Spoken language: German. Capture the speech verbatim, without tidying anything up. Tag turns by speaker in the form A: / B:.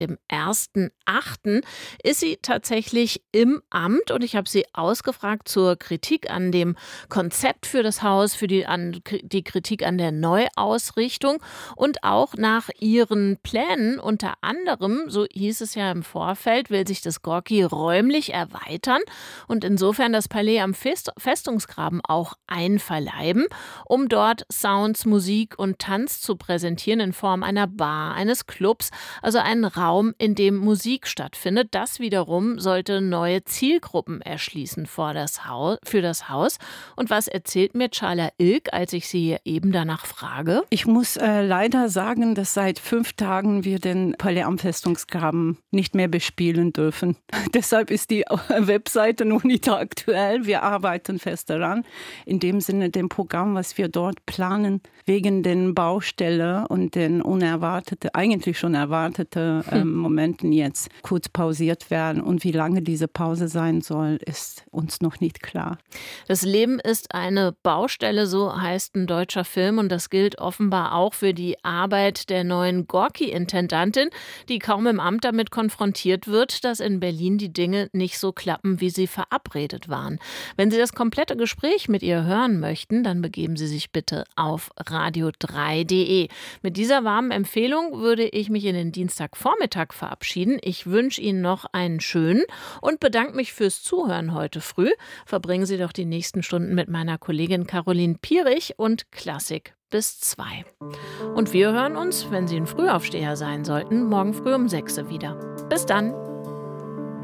A: dem ersten achten ist sie tatsächlich im Amt und ich habe sie ausgefragt zur Kritik an dem Konzept für das Haus, für die, an, die Kritik an der Neuausrichtung und auch nach ihren Plänen. Unter anderem, so hieß es ja im Vorfeld, will sich das Gorki räumlich erweitern und insofern das Palais am Fest Festungsgraben auch einverleiben, um dort Sounds, Musik und Tanz zu präsentieren in Form einer Bar, eines Clubs, also einen Raum, in dem Musik stattfindet. Das wiederum sollte neue Zielgruppen erschließen vor das Haus, für das Haus. Und was erzählt mir Charla Ilk, als ich sie eben danach frage?
B: Ich muss äh, leider sagen, dass seit fünf Tagen wir den Palais am Festungsgraben nicht mehr bespielen dürfen. Deshalb ist die Webseite noch nicht aktuell. Wir arbeiten fest daran. In dem Sinne, dem Programm, was wir dort planen, wegen den Baustellen und den unerwarteten, eigentlich schon erwarteten äh, Momenten jetzt kurz pausiert werden. Und wie lange diese Pause sein soll, ist uns noch nicht klar.
A: Das Leben ist eine Baustelle, so heißt ein deutscher Film. Und das gilt offenbar auch für die Arbeit der neuen Gorki-Intendantin, die kaum im Amt damit konfrontiert wird, dass in Berlin die Dinge nicht so klappen, wie sie verabredet waren. Wenn Sie das komplette Gespräch mit ihr hören möchten, dann begeben Sie sich bitte auf radio drei punkt de. Mit dieser warmen Empfehlung würde ich mich in den Dienstagvormittag verabschieden. Ich wünsche Ihnen noch einen schönen und bedanke mich fürs Zuhören heute früh. Verbringen Sie doch die nächsten Stunden mit meiner Kollegin Caroline Pierich und Klassik bis zwei. Und wir hören uns, wenn Sie ein Frühaufsteher sein sollten, morgen früh um sechs wieder. Bis dann!